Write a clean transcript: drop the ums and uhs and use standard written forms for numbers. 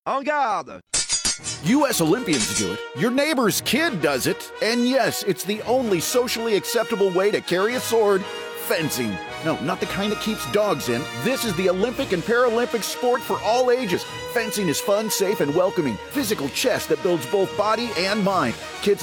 En garde! U.S. Olympians do it. Your neighbor's kid does it. And yes, it's the only socially acceptable way to carry a sword. Fencing. No, not the kind that keeps dogs in. This is the Olympic and Paralympic sport for all ages. Fencing is fun, safe, and welcoming. Physical chess that builds both body and mind. Kids